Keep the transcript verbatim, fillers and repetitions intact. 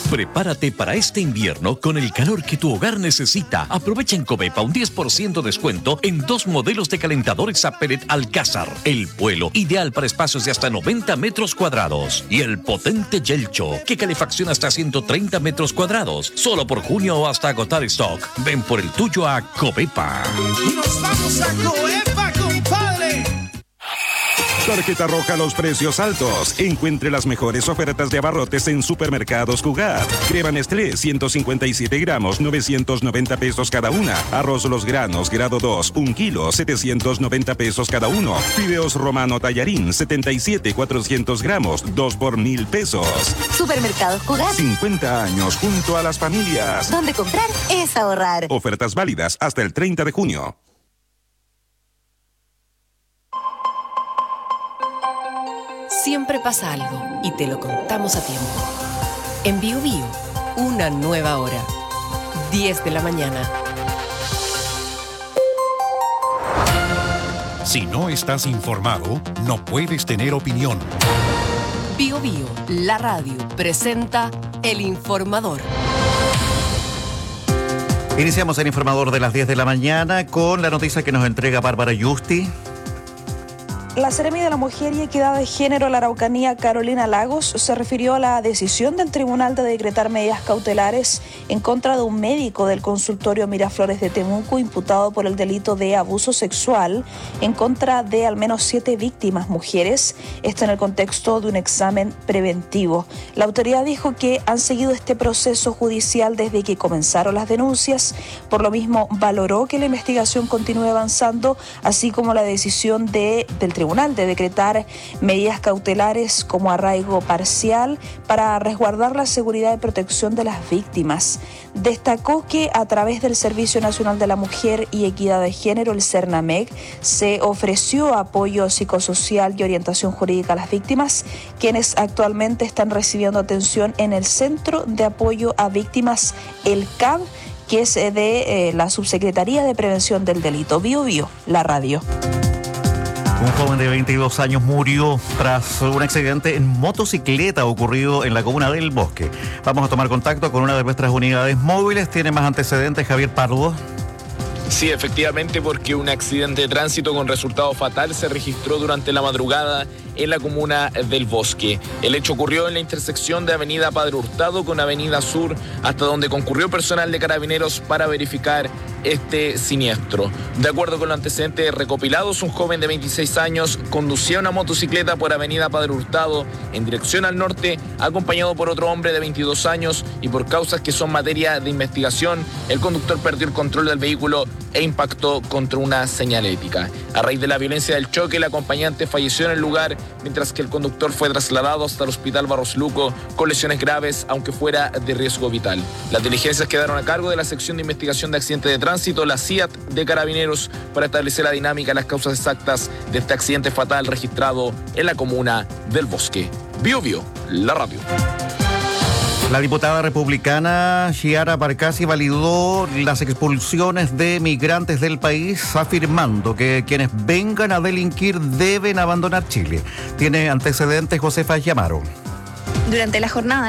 Prepárate para este invierno con el calor que tu hogar necesita. Aprovecha en Covepa un diez por ciento de descuento en dos modelos de calentadores a pellet Alcázar. El Vuelo, ideal para espacios de hasta noventa metros cuadrados. Y el potente Yelcho, que calefacciona hasta ciento treinta metros cuadrados. Solo por junio o hasta agotar stock. Ven por el tuyo a Covepa. ¡Nos vamos a Covepa, compadre! Tarjeta roja a los precios altos. Encuentre las mejores ofertas de abarrotes en Supermercados Cugat. Crema Nestlé, ciento cincuenta y siete gramos, novecientos noventa pesos cada una. Arroz Los Granos, grado dos, un kilo, setecientos noventa pesos cada uno. Fideos Romano Tallarín, setenta y siete, cuatrocientos gramos, dos por mil pesos. Supermercados Cugat. cincuenta años junto a las familias. Donde comprar es ahorrar. Ofertas válidas hasta el treinta de junio. Siempre pasa algo y te lo contamos a tiempo. En Bio Bio, una nueva hora. diez de la mañana. Si no estás informado, no puedes tener opinión. Bio Bio, la radio, presenta El Informador. Iniciamos el Informador de las diez de la mañana con la noticia que nos entrega Bárbara Yusti. La Seremi de la Mujer y Equidad de Género de la Araucanía, Carolina Lagos, se refirió a la decisión del tribunal de decretar medidas cautelares en contra de un médico del consultorio Miraflores de Temuco imputado por el delito de abuso sexual en contra de al menos siete víctimas mujeres, esto en el contexto de un examen preventivo. La autoridad dijo que han seguido este proceso judicial desde que comenzaron las denuncias, por lo mismo valoró que la investigación continúe avanzando, así como la decisión de, del tribunal Tribunal de decretar medidas cautelares como arraigo parcial para resguardar la seguridad y protección de las víctimas. Destacó que a través del Servicio Nacional de la Mujer y Equidad de Género, el CERNAMEG, se ofreció apoyo psicosocial y orientación jurídica a las víctimas, quienes actualmente están recibiendo atención en el Centro de Apoyo a Víctimas, el C A B, que es de eh, la Subsecretaría de Prevención del Delito. Bio Bio, la radio. Un joven de veintidós años murió tras un accidente en motocicleta ocurrido en la comuna del Bosque. Vamos a tomar contacto con una de nuestras unidades móviles. ¿Tiene más antecedentes, Javier Pardo? Sí, efectivamente, porque un accidente de tránsito con resultado fatal se registró durante la madrugada en la comuna del Bosque. El hecho ocurrió en la intersección de Avenida Padre Hurtado con Avenida Sur, hasta donde concurrió personal de Carabineros para verificar este siniestro. De acuerdo con los antecedentes recopilados, un joven de veintiséis años conducía una motocicleta por Avenida Padre Hurtado en dirección al norte, acompañado por otro hombre de veintidós años, y por causas que son materia de investigación, el conductor perdió el control del vehículo e impactó contra una señalética. A raíz de la violencia del choque, el acompañante falleció en el lugar, mientras que el conductor fue trasladado hasta el Hospital Barros Luco con lesiones graves, aunque fuera de riesgo vital. Las diligencias quedaron a cargo de la sección de investigación de accidentes de tránsito, la C I A T de Carabineros, para establecer la dinámica y las causas exactas de este accidente fatal registrado en la comuna del Bosque. Bio Bio, la radio. La diputada republicana Chiara Barcasi validó las expulsiones de migrantes del país, afirmando que quienes vengan a delinquir deben abandonar Chile. Tiene antecedentes Josefa Llamaro. Durante la jornada,